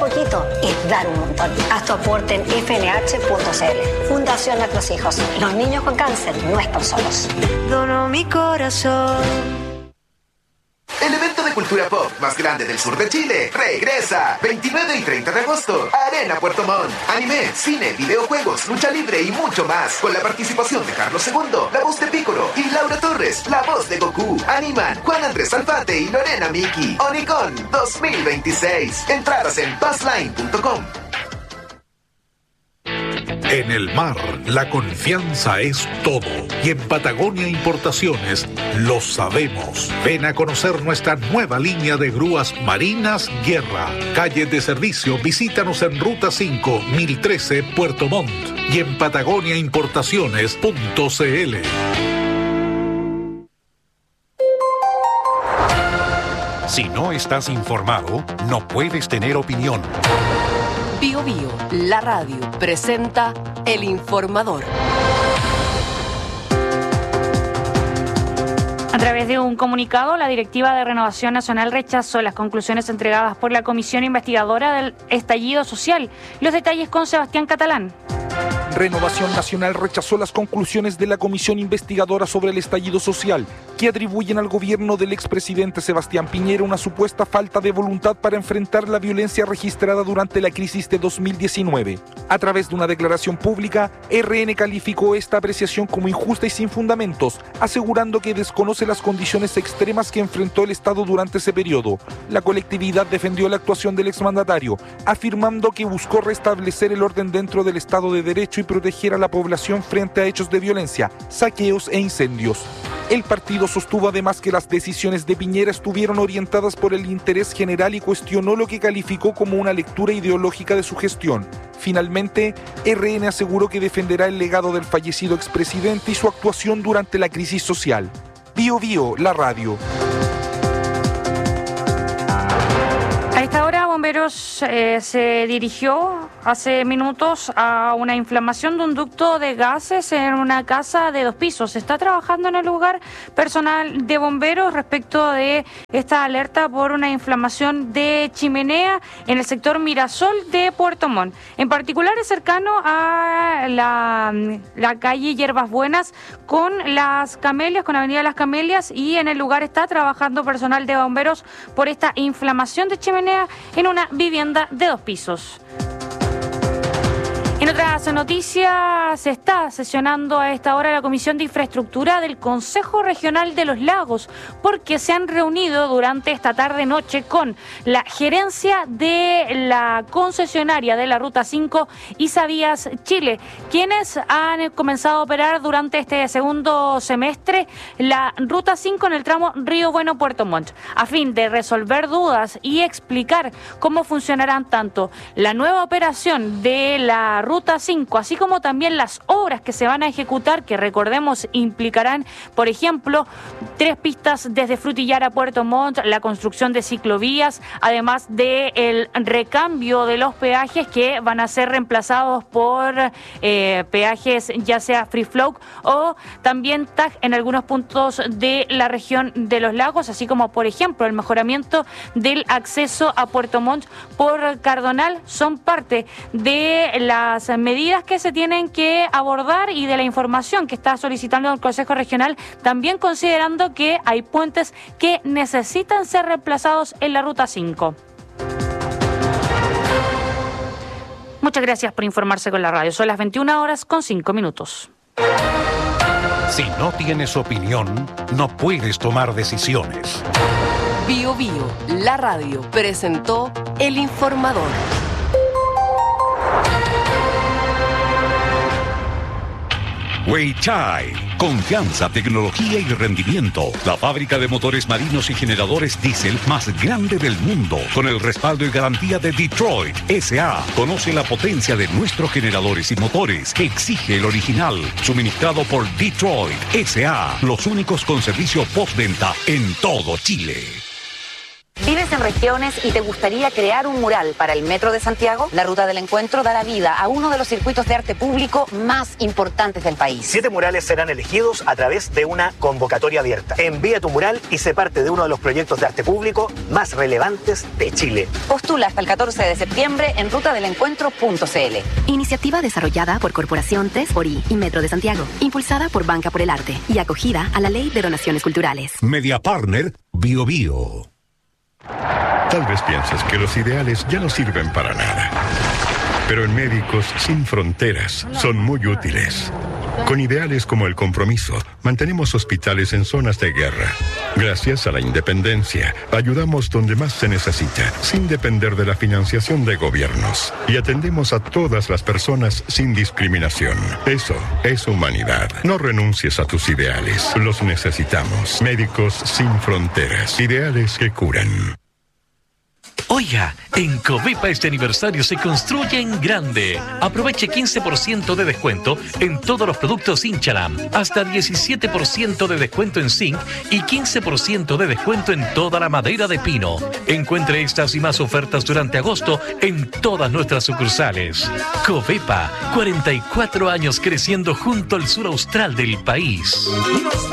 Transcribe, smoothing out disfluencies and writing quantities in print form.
poquito es dar un montón. Haz tu aporte en fnh.cl. Fundación Nuestros Hijos. Los niños con cáncer no están solos. Dono mi corazón. El evento de cultura pop más grande del sur de Chile regresa 29 y 30 de agosto. Arena Puerto Montt. Anime, cine, videojuegos, lucha libre y mucho más. Con la participación de Carlos II, la voz de Piccolo, y Laura Torres, la voz de Goku. Animan Juan Andrés Alfate y Lorena Miki. Onicon 2026. Entradas en passline.com. En el mar, la confianza es todo. Y en Patagonia Importaciones lo sabemos. Ven a conocer nuestra nueva línea de grúas marinas Guerra. Calle de servicio, visítanos en Ruta 5, 1013, Puerto Montt. Y en patagoniaimportaciones.cl. Si no estás informado, no puedes tener opinión. Bio Bio, la radio, presenta El Informador. A través de un comunicado, la Directiva de Renovación Nacional rechazó las conclusiones entregadas por la Comisión Investigadora del Estallido Social. Los detalles con Sebastián Catalán. Renovación Nacional rechazó las conclusiones de la Comisión Investigadora sobre el Estallido Social, que atribuyen al gobierno del expresidente Sebastián Piñera una supuesta falta de voluntad para enfrentar la violencia registrada durante la crisis de 2019. A través de una declaración pública, RN calificó esta apreciación como injusta y sin fundamentos, asegurando que desconoce las condiciones extremas que enfrentó el Estado durante ese periodo. La colectividad defendió la actuación del exmandatario, afirmando que buscó restablecer el orden dentro del Estado de Derecho y proteger a la población frente a hechos de violencia, saqueos e incendios. El partido sostuvo además que las decisiones de Piñera estuvieron orientadas por el interés general y cuestionó lo que calificó como una lectura ideológica de su gestión. Finalmente, RN aseguró que defenderá el legado del fallecido expresidente y su actuación durante la crisis social. Bio Bio, la radio. A esta hora, Bomberos se dirigió hace minutos a una inflamación de un ducto de gases en una casa de 2 pisos. Se está trabajando en el lugar personal de bomberos respecto de esta alerta por una inflamación de chimenea en el sector Mirasol de Puerto Montt. En particular es cercano a la calle Hierbas Buenas con las Camelias, con Avenida Las Camelias, y en el lugar está trabajando personal de bomberos por esta inflamación de chimenea en una vivienda de 2 pisos. En otras noticias, se está sesionando a esta hora la Comisión de Infraestructura del Consejo Regional de los Lagos, porque se han reunido durante esta tarde-noche con la gerencia de la concesionaria de la Ruta 5, Isavías Chile, quienes han comenzado a operar durante este segundo semestre la Ruta 5 en el tramo Río Bueno-Puerto Montt, a fin de resolver dudas y explicar cómo funcionarán tanto la nueva operación de la Ruta 5, así como también las obras que se van a ejecutar, que recordemos implicarán, por ejemplo, 3 pistas desde Frutillar a Puerto Montt, la construcción de ciclovías, además del recambio de los peajes que van a ser reemplazados por peajes ya sea free flow o también tag en algunos puntos de la región de los lagos, así como por ejemplo el mejoramiento del acceso a Puerto Montt por Cardonal. Son parte de las medidas que se tienen que abordar y de la información que está solicitando el Consejo Regional, también considerando que hay puentes que necesitan ser reemplazados en la Ruta 5. Muchas gracias por informarse con la radio. Son las 21:05. Si no tienes opinión, no puedes tomar decisiones. Bio Bio, la radio, presentó El Informador. Weichai, confianza, tecnología y rendimiento. La fábrica de motores marinos y generadores diésel más grande del mundo, con el respaldo y garantía de Detroit S.A. Conoce la potencia de nuestros generadores y motores. Exige el original, suministrado por Detroit S.A. Los únicos con servicio postventa en todo Chile. ¿Vives en regiones y te gustaría crear un mural para el Metro de Santiago? La Ruta del Encuentro dará vida a uno de los circuitos de arte público más importantes del país. 7 murales serán elegidos a través de una convocatoria abierta. Envía tu mural y sé parte de uno de los proyectos de arte público más relevantes de Chile. Postula hasta el 14 de septiembre en rutadelencuentro.cl. Iniciativa desarrollada por Corporación TES, ORI y Metro de Santiago. Impulsada por Banca por el Arte y acogida a la Ley de Donaciones Culturales. Media Partner Bio Bio. Tal vez pienses que los ideales ya no sirven para nada. Pero en Médicos Sin Fronteras son muy útiles. Con ideales como el compromiso, mantenemos hospitales en zonas de guerra. Gracias a la independencia, ayudamos donde más se necesita, sin depender de la financiación de gobiernos. Y atendemos a todas las personas sin discriminación. Eso es humanidad. No renuncies a tus ideales. Los necesitamos. Médicos Sin Fronteras. Ideales que curan. Oiga, en Covepa este aniversario se construye en grande. Aproveche 15% de descuento en todos los productos Inchalam, hasta 17% de descuento en zinc y 15% de descuento en toda la madera de pino. Encuentre estas y más ofertas durante agosto en todas nuestras sucursales. Covepa, 44 años creciendo junto al sur austral del país.